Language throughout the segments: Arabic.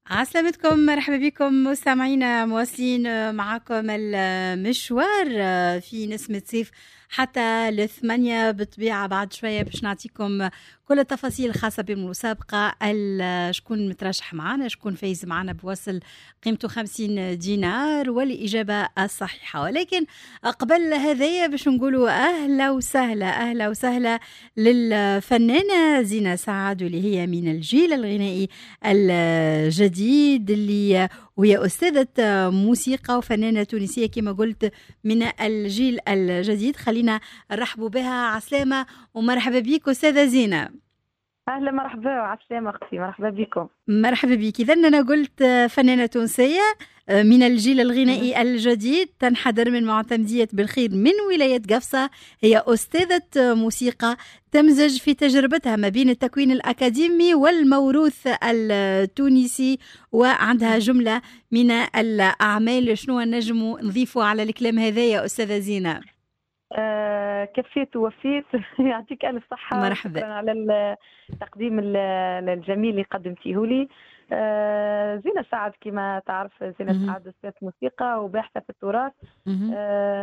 عسلامتكم، مرحبا بكم مستمعينا، مواصلين معكم المشوار في نسمة صيف حتى ل8 بالطبيعة. بعد شوية باش نعطيكم كل التفاصيل الخاصة بالمسابقة. شكون مترشح معنا، شكون فايز معنا بوصل قيمته 50 دينار والإجابة الصحيحة. ولكن قبل هذايا باش نقولوا أهلا وسهلا أهلا وسهلا للفنانة زينة سعد، واللي هي من الجيل الغنائي الجديد، اللي وهي أستاذة موسيقى وفنانة تونسية كما قلت من الجيل الجديد. خلينا نرحبوا بها. عسلامة ومرحبا بك أستاذة زينة. أهلا، مرحبا وعسلامة أختي، مرحبا بكم. مرحبا بك. إذن أنا قلت فنانة تونسية من الجيل مهم. الغنائي الجديد، تنحدر من معتمدية بالخير من ولاية قفصة. هي أستاذة موسيقى تمزج في تجربتها ما بين التكوين الأكاديمي والموروث التونسي، وعندها جملة من الأعمال. شنو نجم نضيفوا على الكلام هذا يا أستاذة زينة؟ كفيت ووفيت. يعطيك ألف صحة، مرحبا. وشكرا على التقديم الجميل اللي قدمتيه لي. زينة سعد كما تعرف، زينة مهم. سعد أستاذ موسيقى وباحثة في التراث. مهم.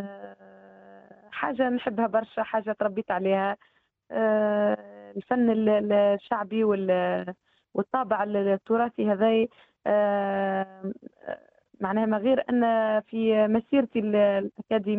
حاجة نحبها برشا، حاجة تربيت عليها. الفن الشعبي والطابع التراثي هذا. معناها ما غير أن في مسيرتي الأكاديمية